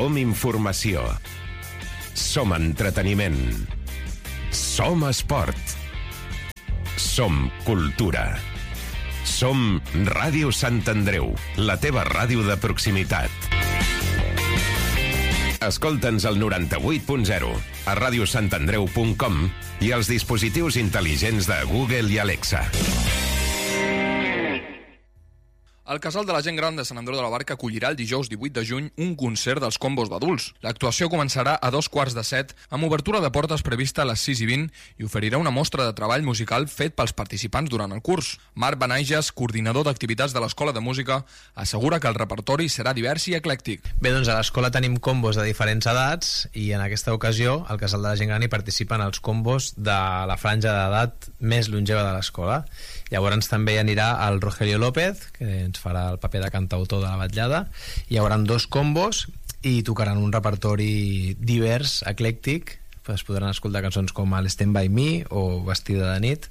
Som informació. Som entreteniment. Som esport. Som cultura. Som Ràdio Sant Andreu, la teva ràdio de proximitat. Escolta'ns al 98.0, a radiosantandreu.com i als dispositius intel·ligents de Google i Alexa. El Casal de la Gent Gran de Sant Andreu de la Barca acollirà el dijous 18 de juny un concert dels combos d'adults. L'actuació començarà a 7:15 amb obertura de portes prevista a les 6:20 i oferirà una mostra de treball musical fet pels participants durant el curs. Marc Benaiges, coordinador d'activitats de l'Escola de Música, assegura que el repertori serà divers i eclèctic. Bé, doncs a l'escola tenim combos de diferents edats i en aquesta ocasió al Casal de la Gent Gran hi participen els combos de la franja d'edat més longeva de l'escola. Llavors també hi anirà el Rogelio López, que ens farà el paper de cantautor de la vetllada. Hi haurà 2 combos i tocaran un repertori divers, eclèctic. Es podran escoltar cançons com el Stand By Me o Vestida de nit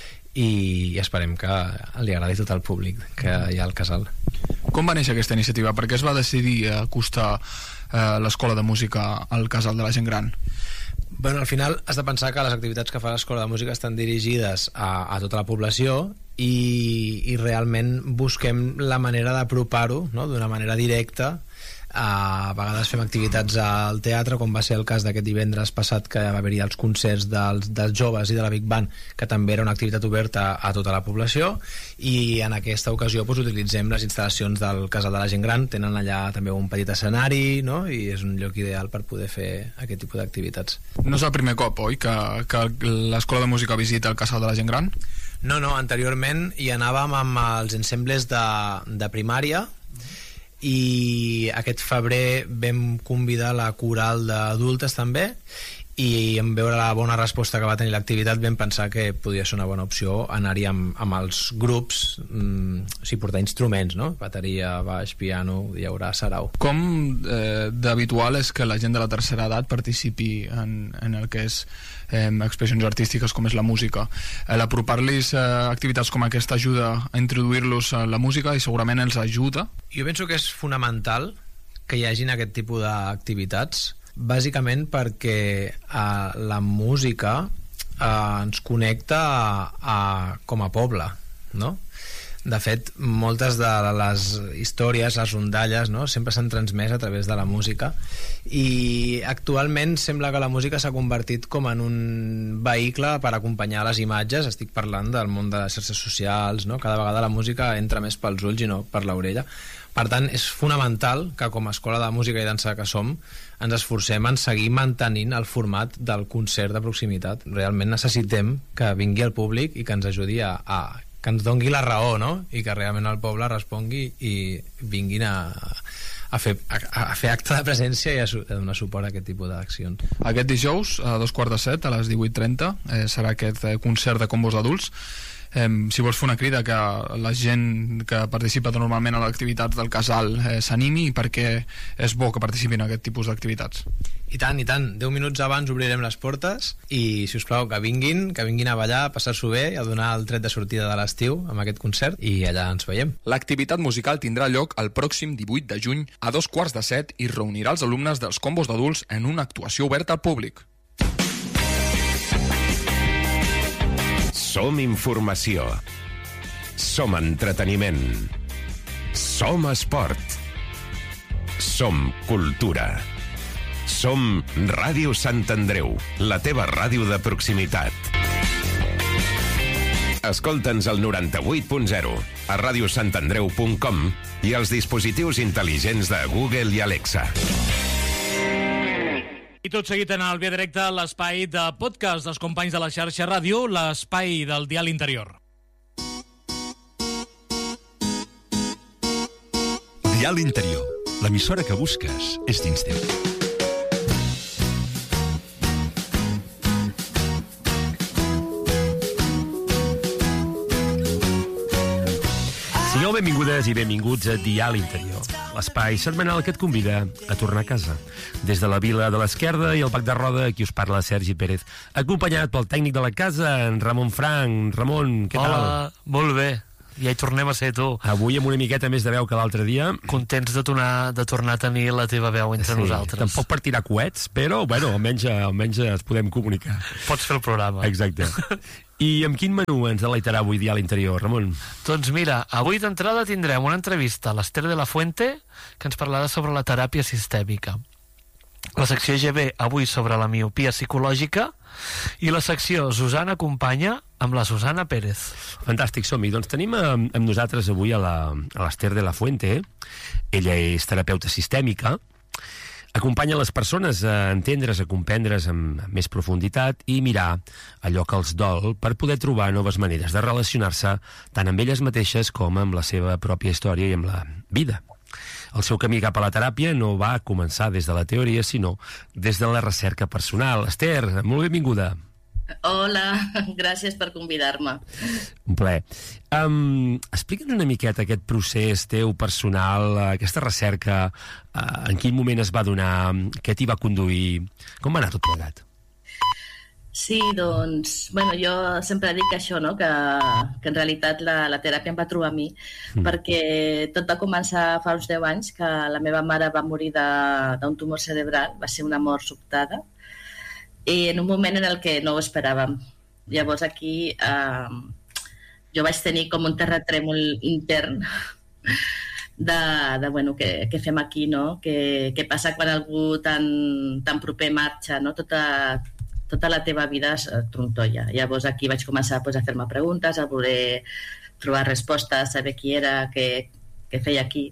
i esperem que li agradi tot el públic que hi ha al casal. Com va néixer aquesta iniciativa? Per què es va decidir acostar l'Escola de Música al Casal de la Gent Gran? Bueno, al final has de pensar que les activitats que fa l'Escola de Música estan dirigides a tota la població i realment busquem la manera d'apropar-ho, no?, d'una manera directa. A vegades fem activitats al teatre, com va ser el cas d'aquest divendres passat que va haver-hi els concerts dels joves i de la Big Band, que també era una activitat oberta a tota la població, i en aquesta ocasió utilitzem les instal·lacions del Casal de la Gent Gran. Tenen allà també un petit escenari, no?, i és un lloc ideal per poder fer aquest tipus d'activitats. No és el primer cop, oi, que l'Escola de Música visita el Casal de la Gent Gran? No, anteriorment hi anàvem amb els ensembles de primària, i aquest febrer vam convidar la coral d'adultes també, i en veure la bona resposta que va tenir l'activitat vam pensar que podia ser una bona opció anar-hi amb els grups, portar instruments, no? Bateria, baix, piano, hi haurà sarau. Com d'habitual és que la gent de la tercera edat participi en el que és expressions artístiques com és la música? L'apropar-los activitats com aquesta ajuda a introduir-los a la música i segurament els ajuda? Jo penso que és fonamental que hi hagin aquest tipus d'activitats, bàsicament perquè la música ens connecta com a poble, no? De fet, moltes de les històries, les rondalles, no?, sempre s'han transmès a través de la música, i actualment sembla que la música s'ha convertit com en un vehicle per acompanyar les imatges. Estic parlant del món de les xarxes socials, no? Cada vegada la música entra més pels ulls i no per l'orella. Per tant, és fonamental que com a escola de música i dansa que som ens esforcem en seguir mantenint el format del concert de proximitat. Realment necessitem que vingui el públic i que ens ajudi que ens dongui la raó, no?, i que realment el poble respongui i vinguin a fer acte de presència i a donar suport a aquest tipus d'accions. Aquest dijous, a 7:15, a les 18:30, serà aquest concert de combos d'adults. Si vols fer una crida que la gent que participa normalment a l'activitat del casal s'animi, perquè és bo que participin en aquest tipus d'activitats. I tant, 10 minuts abans obrirem les portes i, si us plau, que vinguin a ballar, a passar-s'ho bé, a donar el tret de sortida de l'estiu amb aquest concert, i allà ens veiem. L'activitat musical tindrà lloc el pròxim 18 de juny a 7:15 i reunirà els alumnes dels combos d'adults en una actuació oberta al públic. Som informació. Som entreteniment. Som esport. Som cultura. Som Ràdio Sant Andreu, la teva ràdio de proximitat. Escolta'ns al 98.0, a radiosantandreu.com i als dispositius intel·ligents de Google i Alexa. I tot seguit en el Via Directe, l'espai de podcast dels companys de la xarxa ràdio, l'espai del Dial Interior. Dial Interior, l'emissora que busques és dins teu. Sigueu benvingudes i benvinguts a Dial Interior, l'espai setmanal que et convida a tornar a casa. Des de la Vila de l'Esquerda i el Bac de Roda, aquí us parla Sergi Pérez, acompanyat pel tècnic de la casa, en Ramon Frank. Ramon, què tal? Hola, molt bé. Ja hi tornem a ser, tu. Avui amb una miqueta més de veu que l'altre dia. Contents de tornar a tenir la teva veu entre nosaltres. Tampoc per tirar coets, però, bueno, almenys es podem comunicar. Pots fer el programa. Exacte. I amb quin menú ens deleitarà avui dia a l'interior, Ramon? Doncs mira, avui d'entrada tindrem una entrevista a l'Ester de la Fuente, que ens parlarà sobre la teràpia sistèmica. La secció GB avui sobre la miopia psicològica i la secció Susana Acompanya amb la Susana Pérez. Fantàstic, som-hi. Doncs tenim amb nosaltres avui a l'Ester de la Fuente. Ella és terapeuta sistèmica, acompanya les persones a entendre's, a comprendre's amb més profunditat i mirar allò que els dol per poder trobar noves maneres de relacionar-se tant amb elles mateixes com amb la seva pròpia història i amb la vida. El seu camí cap a la teràpia no va començar des de la teoria, sinó des de la recerca personal. Ester, molt benvinguda. Hola, gràcies per convidar-me. Un plaer. Explica'ns una miqueta aquest procés teu personal, aquesta recerca, en quin moment es va donar, què t'hi va conduir, com va anar tot plegat? Sí, doncs, bueno, jo sempre dic això, no? que en realitat la teràpia em va trobar a mi, perquè tot va començar fa uns 10 anys, que la meva mare va morir d'un tumor cerebral, va ser una mort sobtada, i en un moment en el que no ho esperàvem. Llavors aquí jo vaig tenir com un terratrèmol intern de bueno, què fem aquí, no? Què passa quan algú tan proper marxa, no? Tota la teva vida es trontolla. Llavors aquí vaig començar a fer-me preguntes, a voler trobar respostes, saber qui era, què feia aquí.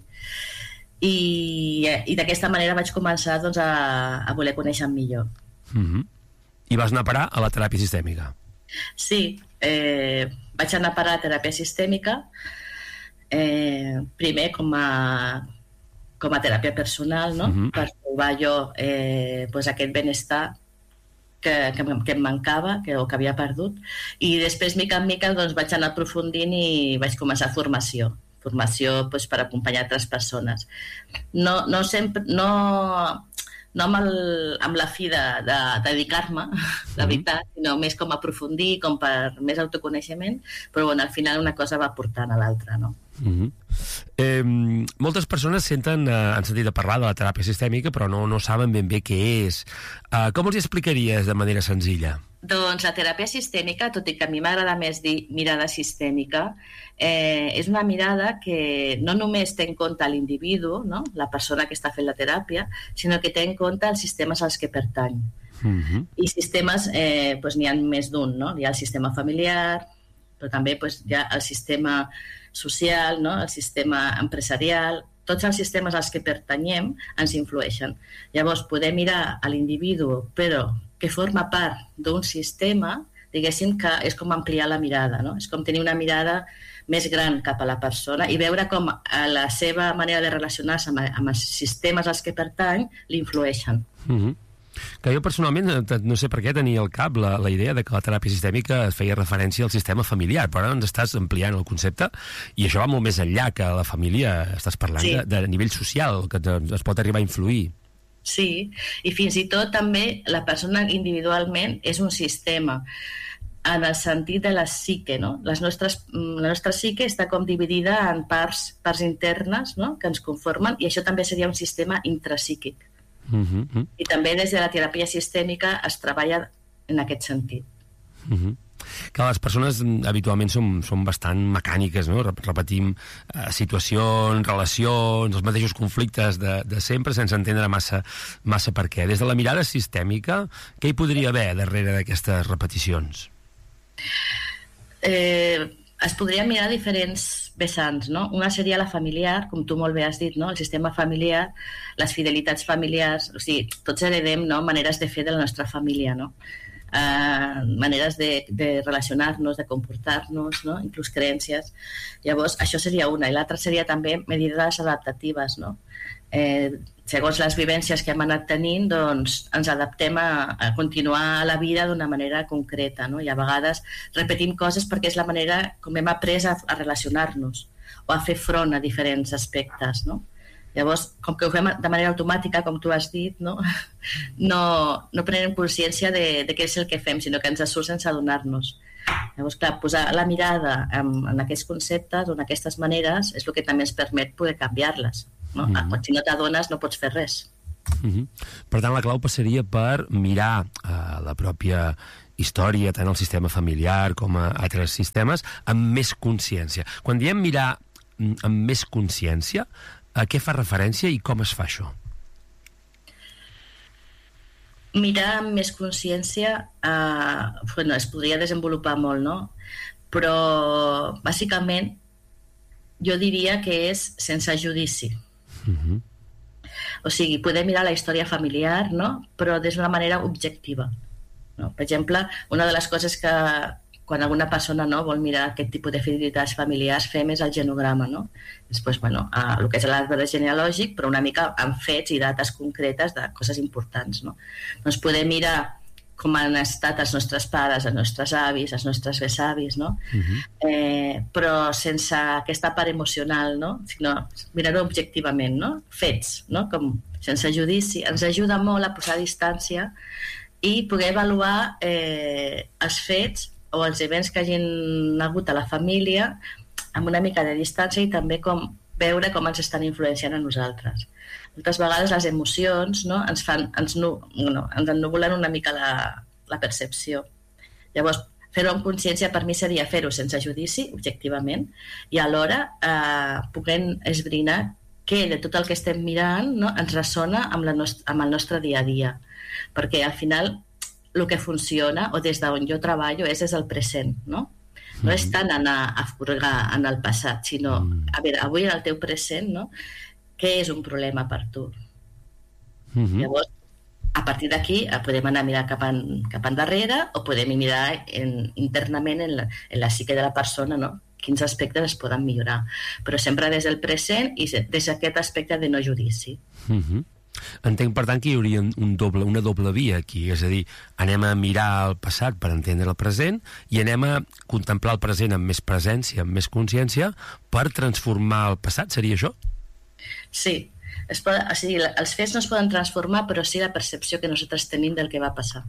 I d'aquesta manera vaig començar doncs, a voler conèixer millor. I vas anar a parar a la teràpia sistèmica? Sí, vaig anar a parar a teràpia sistèmica, primer com a teràpia personal, no? Per trobar jo aquest benestar que em mancava o que havia perdut, i després mica en mica doncs, vaig anar aprofundint i vaig començar formació doncs, per acompanyar altres persones, no sempre no amb la fi de dedicar-me, la veritat, sinó més com a aprofundir, com per més autoconeixement, però bueno, al final una cosa va portant a l'altra, no? Moltes persones han sentit a parlar de la teràpia sistèmica, però no saben ben bé què és. Com els explicaries de manera senzilla? Doncs la teràpia sistèmica, tot i que a mi m'agrada més dir mirada sistèmica, és una mirada que no només té en compte l'individu, no? La persona que està fent la teràpia, sinó que té en compte els sistemes als que pertany. I sistemes n'hi ha més d'un, no? Hi ha el sistema familiar, però també hi ha el sistema social, no? El sistema empresarial. Tots els sistemes als que pertanyem ens influeixen. Llavors, poder mirar a l'individu, però que forma part d'un sistema, diguéssim que és com ampliar la mirada, no? És com tenir una mirada més gran cap a la persona i veure com la seva manera de relacionar-se amb els sistemes als que pertany l'influeixen. Que jo personalment, no sé per què tenia al cap la idea de que la teràpia sistèmica feia referència al sistema familiar, però ara ens estàs ampliant el concepte i això va molt més enllà que la família, estàs parlant de nivell social, que es pot arribar a influir. Sí, i fins i tot també la persona individualment és un sistema en el sentit de la psique, no? La nostra psique està com dividida en parts internes, no? Que ens conformen, i això també seria un sistema intrapsíquic. I també des de la teràpia sistèmica es treballa en aquest sentit. Que les persones habitualment són bastant mecàniques, no? Repetim situacions, relacions, els mateixos conflictes de sempre sense entendre massa per què. Des de la mirada sistèmica, què hi podria haver darrere d'aquestes repeticions? Es podria mirar diferents vessants, no? Una seria la familiar, com tu molt bé has dit, no? El sistema familiar, les fidelitats familiars, o sigui, tots heredem, no? Maneres de fer de la nostra família, no? Maneres de relacionar-nos, de comportar-nos, no? Inclús creences. Llavors, això seria una. I l'altra seria també medides adaptatives, no? Segons les vivències que hem anat tenint, doncs ens adaptem a continuar la vida d'una manera concreta, no? I a vegades repetim coses perquè és la manera com hem après a relacionar-nos o a fer front a diferents aspectes, no? Llavors, com que ho fem de manera automàtica, com tu has dit, no prenem consciència de què és el que fem, sinó que ens surt sense adonar-nos. Llavors, clar, posar la mirada en aquests conceptes o en aquestes maneres és el que també ens permet poder canviar-les. No? Si no t'adones no pots fer res. Per tant, la clau passaria per mirar la pròpia història, tant el sistema familiar com a altres sistemes, amb més consciència. Quan diem mirar amb més consciència, a què fa referència i com es fa això? Mirar amb més consciència es podria desenvolupar molt, no? Però bàsicament jo diria que és sense judici. O sigui, podem mirar la història familiar, no? Però d'una manera objectiva. No? Per exemple, una de les coses que quan alguna persona vol mirar aquest tipus de fidelitats familiars fem és el genograma, no? Després, el que és l'arbre genealògic, però una mica amb fets i dates concretes de coses importants, no? Doncs podem mirar com han estat els nostres pares, els nostres avis, els nostres besavis, no? Però sense aquesta part emocional, no? Sinó mirar-ho objectivament, no? Fets, no? Com sense judici. Ens ajuda molt a posar distància i poder avaluar els fets o els events que hagin hagut a la família amb una mica de distància i també veure com ens estan influenciant a nosaltres. Moltes vegades les emocions ens ennubulen una mica la percepció. Llavors, fer-ho amb consciència per mi seria fer-ho sense judici, objectivament, i alhora puguem esbrinar què de tot el que estem mirant ens ressona amb el nostre dia a dia. Perquè al final el que funciona, o des d'on jo treballo, és des del present, no? No és tant anar a furgar en el passat, sinó, a veure, avui en el teu present, no? Què és un problema per tu? Llavors, a partir d'aquí podem anar a mirar cap endarrere o podem mirar internament en la psique de la persona, no? Quins aspectes es poden millorar. Però sempre des del present i des d'aquest aspecte de no judici. Entenc, per tant, que hi hauria una doble via aquí, és a dir, anem a mirar el passat per entendre el present i anem a contemplar el present amb més presència, amb més consciència, per transformar el passat, seria això? Sí, els fets no es poden transformar, però sí la percepció que nosaltres tenim del que va passar.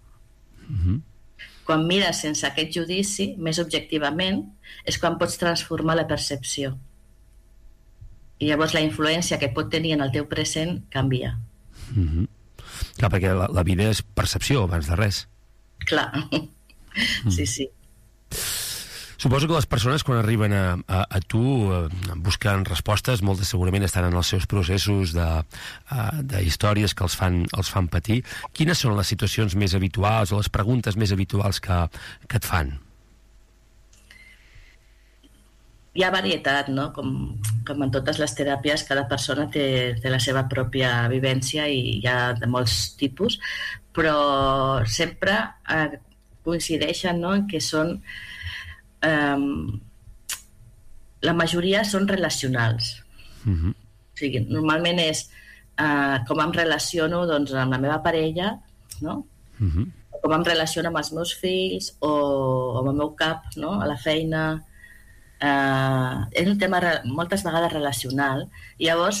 Quan mires sense aquest judici, més objectivament, és quan pots transformar la percepció. I llavors la influència que pot tenir en el teu present canvia. Clar, perquè la vida és percepció abans de res. Clar, sí. Suposo que les persones quan arriben a tu busquen respostes, moltes segurament estan en els seus processos de històries que els fan patir. Quines són les situacions més habituals o les preguntes més habituals que et fan? Hi ha varietat, no? Com en totes les teràpies, cada persona té la seva pròpia vivència i hi ha de molts tipus, però sempre coincideixen, no?, en que són... la majoria són relacionals. O sigui, normalment és com em relaciono amb la meva parella, no? Com em relaciono amb els meus fills o amb el meu cap, no?, a la feina... és un tema moltes vegades relacional. Llavors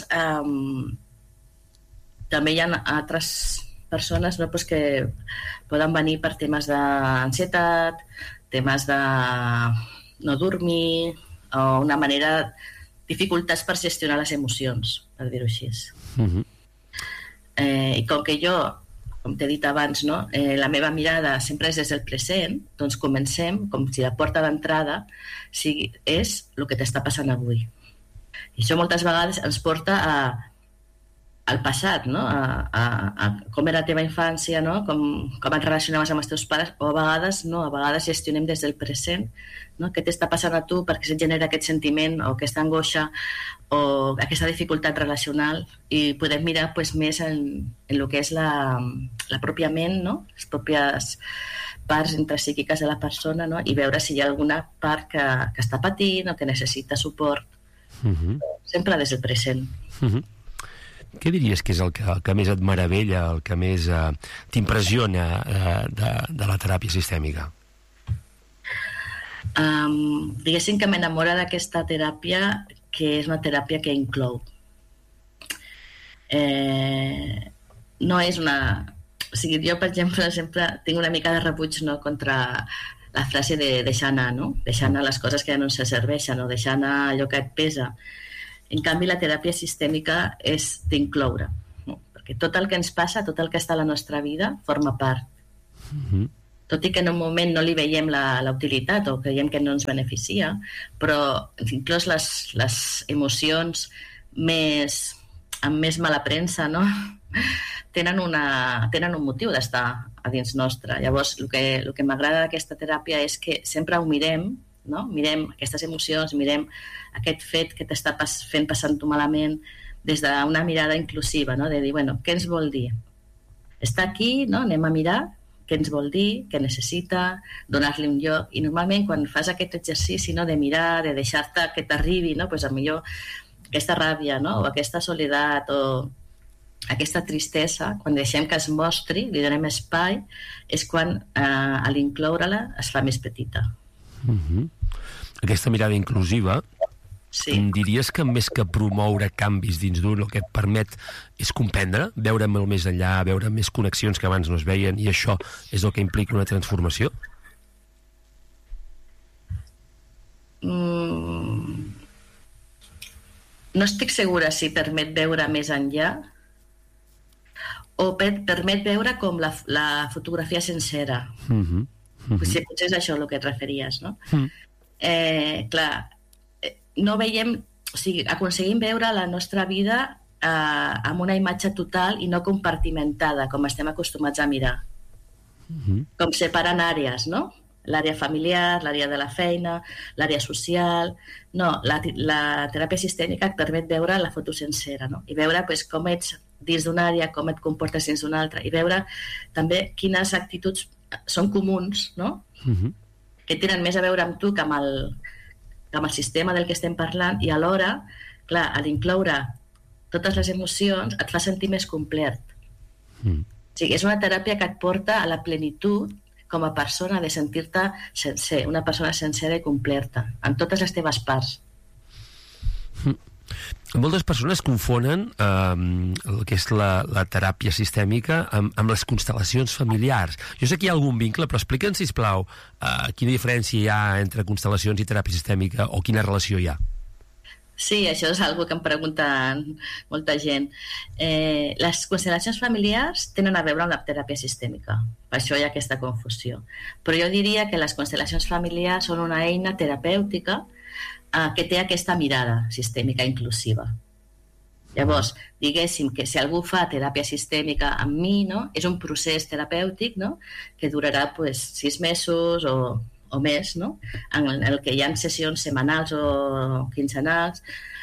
també hi ha altres persones, no, que poden venir per temes d'ansietat, temes de no dormir o una manera, dificultats per gestionar les emocions, per dir-ho així. I com que jo, com t'he dit abans, no? La meva mirada sempre és des del present, doncs comencem com si la porta d'entrada és el que t'està passant avui. I això moltes vegades ens porta al passat, no? A com era la teva infància, no? Com et relacionaves amb els teus pares, o a vegades gestionem des del present, no? Què t'està passant a tu, per què se't genera aquest sentiment o aquesta angoixa o aquesta dificultat relacional, i podem mirar més en el que és la pròpia ment, no? Les pròpies parts intrapsíquiques de la persona, no? I veure si hi ha alguna part que està patint o que necessita suport. Sempre des del present. Què diries que és el que més et meravella, el que més t'impressiona de la teràpia sistèmica? Diguéssim que m'enamora d'aquesta teràpia, que és una teràpia que inclou. No és una... O sigui, jo, per exemple, sempre tinc una mica de rebuig, no, contra la frase de deixar anar, no? Deixar anar les coses que ja no ens serveixen o deixar anar allò que et pesa. En canvi, la teràpia sistèmica és d'incloure, no? Perquè tot el que ens passa, tot el que està a la nostra vida, forma part. Tot i que en un moment no li veiem la utilitat o creiem que no ens beneficia, però inclús les emocions amb més mala premsa, no? tenen un motiu d'estar a dins nostre. Llavors, el que m'agrada d'aquesta teràpia és que sempre ho mirem, no? Mirem aquestes emocions, mirem aquest fet que t'està fent passant-ho malament des d'una mirada inclusiva, no? De dir, bueno, què ens vol dir? Està aquí, no? Anem a mirar què ens vol dir, què necessita, donar-li un lloc. I normalment quan fas aquest exercici, no? De mirar, de deixar-te que t'arribi, no? Pues millor aquesta ràbia, no? O aquesta soledat o aquesta tristesa, quan deixem que es mostri, li donem espai, és quan a l'incloure-la es fa més petita. Aquesta mirada inclusiva, sí. Em diries que més que promoure canvis dins d'un, el que et permet és comprendre, veure molt més enllà, veure més connexions que abans no es veien, i això és el que implica una transformació? No estic segura si permet veure més enllà o permet veure com la fotografia sencera. Potser és això el que et referies, no? Clar, no veiem, o sigui, aconseguim veure la nostra vida amb una imatge total i no compartimentada, com estem acostumats a mirar. Com separant àrees, no? L'àrea familiar, l'àrea de la feina, l'àrea social... No, la teràpia sistèmica et permet veure la foto sencera, no? I veure pues, com ets dins d'una àrea, com et comportes dins d'una altra, i veure també quines actituds són comuns, no? Que tenen més a veure amb tu que amb el sistema del que estem parlant, i alhora, clar, a l'incloure totes les emocions et fa sentir més complet. O sigui, és una teràpia que et porta a la plenitud com a persona, de sentir-te sencer, una persona sencera i completa, en totes les teves parts. Moltes persones confonen el que és la teràpia sistèmica amb les constel·lacions familiars. Jo sé que hi ha algun vincle, però explica'ns, sisplau, quina diferència hi ha entre constel·lacions i teràpia sistèmica, o quina relació hi ha. Sí, això és una que em pregunten molta gent. Les constel·lacions familiars tenen a veure amb la teràpia sistèmica. Per això hi ha aquesta confusió. Però jo diria que les constel·lacions familiars són una eina terapèutica que té aquesta mirada sistèmica inclusiva. Llavors, diguéssim que si algú fa teràpia sistèmica amb mi, no? És un procés terapèutic, no? Que durarà 6 mesos o més, no? En el que hi ha sessions setmanals o quinzenals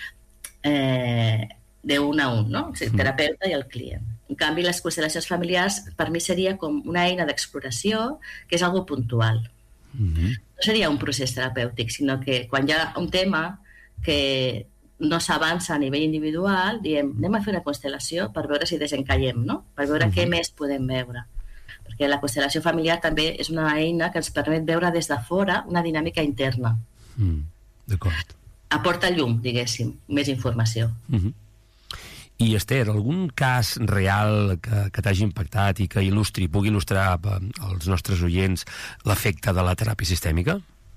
d'un a un, no? O sigui, el terapeuta i el client. En canvi, les constel·lacions familiars per mi seria com una eina d'exploració que és algo puntual. No seria un procés terapèutic, sinó que quan hi ha un tema que no s'avança a nivell individual, diem, anem a fer una constel·lació per veure si desencallem, no? Per veure què més podem veure. Perquè la constel·lació familiar també és una eina que ens permet veure des de fora una dinàmica interna. D'acord. Aporta llum, diguéssim, més informació. I, Esther, algun cas real que t'hagi impactat i que pugui il·lustrar als nostres oients l'efecte de la teràpia sistèmica?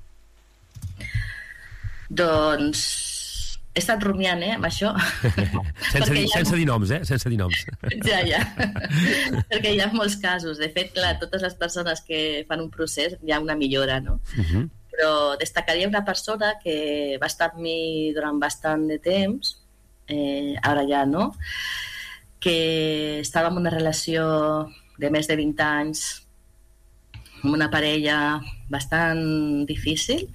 Doncs he estat rumiant, amb això. Sense dir noms, Sense dir noms. Ja. Perquè hi ha molts casos. De fet, clar, totes les persones que fan un procés hi ha una millora, no? Però destacaria una persona que va estar amb mi durant bastant de temps, ara ja no, que estava en una relació de més de 20 anys amb una parella bastant difícil,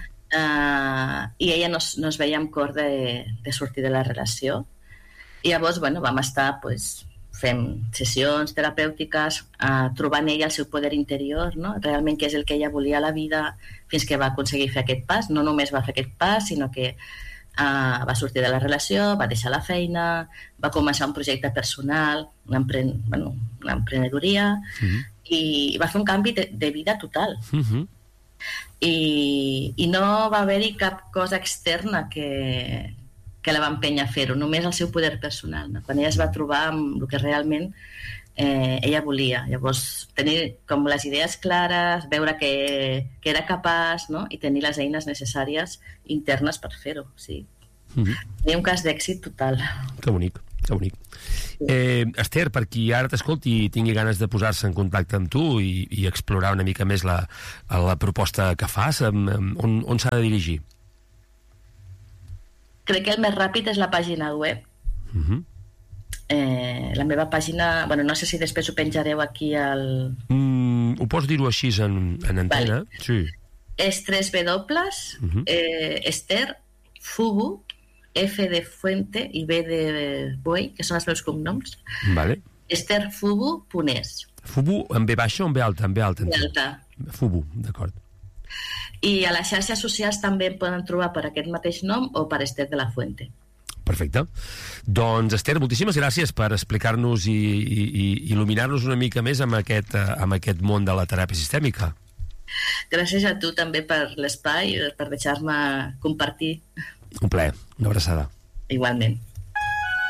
i ella no es veia amb cor de sortir de la relació. I llavors, vam estar fent sessions terapèutiques, trobant ella el seu poder interior, no? Realment què és el que ella volia a la vida, fins que va aconseguir fer aquest pas. No només va fer aquest pas, sinó que va sortir de la relació, va deixar la feina, va començar un projecte personal, una emprenedoria, i va fer un canvi de vida total. I no va haver-hi cap cosa externa que la va empènyer a fer-ho, només el seu poder personal, no? Quan ella es va trobar amb el que realment ella volia. Llavors, tenir com les idees clares, veure que era capaç, no? I tenir les eines necessàries internes per fer-ho. Sí. Tenia un cas d'èxit total. Que bonic, que bonic. Esther, per qui ara t'escolti i tingui ganes de posar-se en contacte amb tu i explorar una mica més la proposta que fas, on s'ha de dirigir? Crec que el més ràpid és la pàgina web. La meva pàgina... Bueno, no sé si després ho penjareu aquí al... Ho pots dir-ho així en antena? Vale. Sí. És 3 W, Esther Fubu, F de Fuente i B de Boi, que són els meus cognoms. Vale. Estherfubu.es. Fubu amb B baixa o amb B alta? Amb B alta. B alta. Fubu, d'acord. I a les xarxes socials també em poden trobar per aquest mateix nom o per Esther de la Fuente. Perfecte. Doncs, Esther, moltíssimes gràcies per explicar-nos i il·luminar-nos una mica més amb aquest món de la teràpia sistèmica. Gràcies a tu també per l'espai, per deixar-me compartir. Un plaer, una abraçada. Igualment.